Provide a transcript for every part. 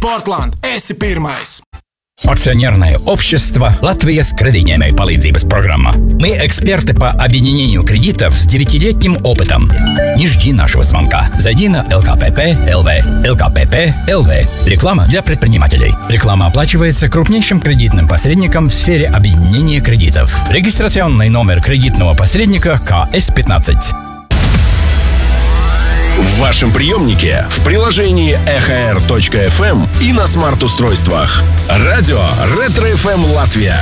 Sportland, esi pirmais! Акционерное общество «Латвijas кредитņēmēju palīdzības программа». Мы эксперты по объединению кредитов с 9-летним опытом. Не жди нашего звонка. Зайди на LKPP.LV. LKPP.LV. Реклама для предпринимателей. Реклама оплачивается крупнейшим кредитным посредником в сфере объединения кредитов. Регистрационный номер кредитного посредника КС-15. В вашем приемнике, в приложении EHR.FM и на смарт-устройствах. Радио Ретро FM Латвия.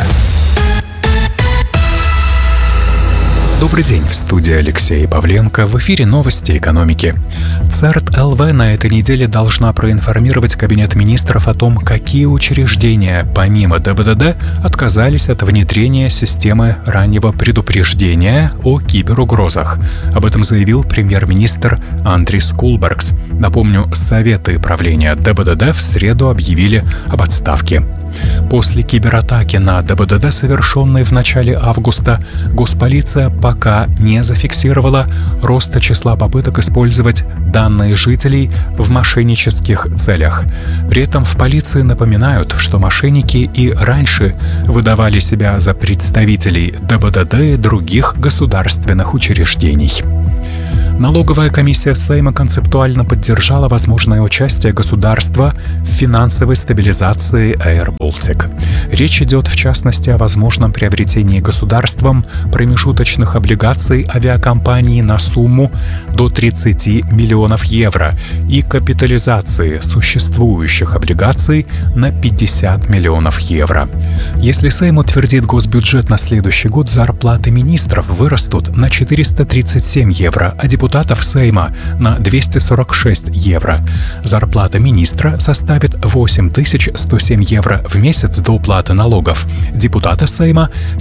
Добрый день, в студии Алексей Павленко, в эфире новости экономики. ЦЕРТ-ЛВ на этой неделе должна проинформировать Кабинет министров о том, какие учреждения, помимо ДБДД, отказались от внедрения системы раннего предупреждения о киберугрозах. Об этом заявил премьер-министр Андрис Кулбергс. Напомню, советы правления ДБДД в среду объявили об отставке. После кибератаки на ДБДД, совершенной в начале августа, госполиция пока не зафиксировала роста числа попыток использовать данные жителей в мошеннических целях. При этом в полиции напоминают, что мошенники и раньше выдавали себя за представителей ДБДД и других государственных учреждений. Налоговая комиссия Сейма концептуально поддержала возможное участие государства в финансовой стабилизации Air Baltic. Речь идет, в частности, о возможном приобретении государством промежуточных облигаций авиакомпании на сумму до 30 миллионов евро и капитализации существующих облигаций на 50 миллионов евро. Если Сейм утвердит госбюджет на следующий год, зарплаты министров вырастут на 437 евро, а депутатов Сейма на 246 евро. Зарплата министра составит 8107 евро в месяц до уплаты налогов. Депутата Сейма —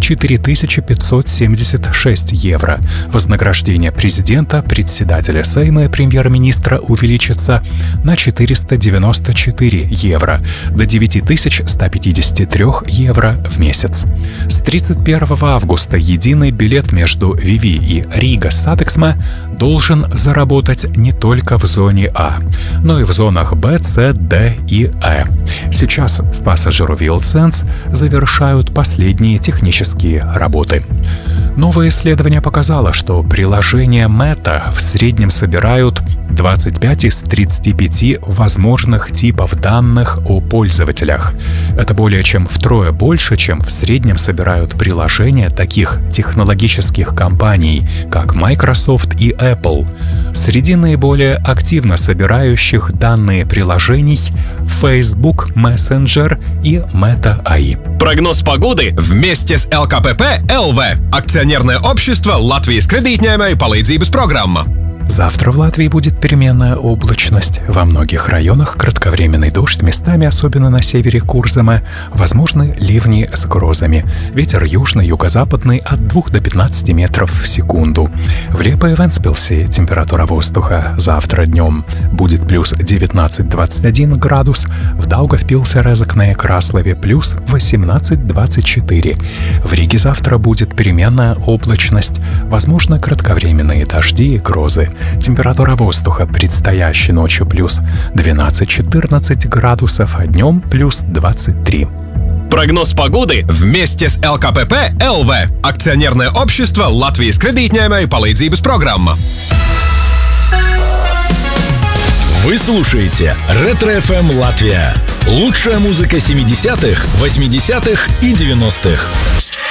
4576 евро. Вознаграждение президента, председателя Сейма и премьер-министра увеличится на 494 евро, до 9153 евро в месяц. С 31 августа единый билет между Виви и Рига-Сатексме должен заработать не только в зоне А, но и в зонах Б, С, Д и Э. Сейчас в Passenger Wheel Sense завершают последние технические работы. Новое исследование показало, что приложения Meta в среднем собирают 25 из 35 возможных типов данных о пользователях. Это более чем втрое больше, чем в среднем собирают приложения таких технологических компаний, как Microsoft и Apple. Среди наиболее активно собирающих данные приложений Facebook, Messenger и Meta AI. Прогноз погоды вместе с LKPP.LV. Акционерное общество «Латвijas кредитņēmēju palīdzības программа». Завтра в Латвии будет переменная облачность. Во многих районах кратковременный дождь, местами, особенно на севере Курзема, возможны ливни с грозами. Ветер южный, юго-западный от 2 до 15 метров в секунду. В Лепе и Вентспилсе температура воздуха завтра днем будет плюс 19-21 градус, в Даугавпилсе, Резекне и Краслове плюс 18-24. В Риге завтра будет переменная облачность, возможно кратковременные дожди и грозы. Температура воздуха предстоящей ночью плюс 12-14 градусов, а днем плюс 23. Прогноз погоды вместе с LKPP.LV. Акционерное общество «Латвijas кредитņēmēju palīdzības программа». Вы слушаете Ретро FM Латвия. Лучшая музыка 70-х, 80-х и 90-х.